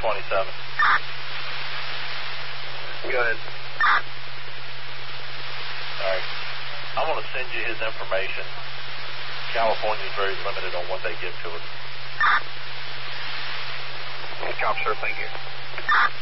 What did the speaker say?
27. Go ahead. All right. I'm going to send you his information. California is very limited on what they give to us. Cop, sir, thank you.